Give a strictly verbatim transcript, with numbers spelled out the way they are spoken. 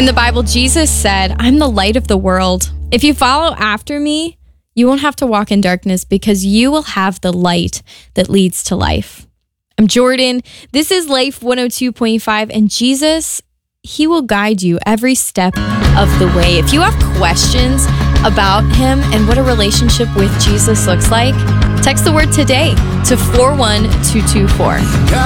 In the Bible, Jesus said, I'm the light of the world. If you follow after me, you won't have to walk in darkness because you will have the light that leads to life. I'm Jordan. This is Life one oh two point five, and Jesus, he will guide you every step of the way. If you have questions about him and what a relationship with Jesus looks like, text the word today to four one two two four.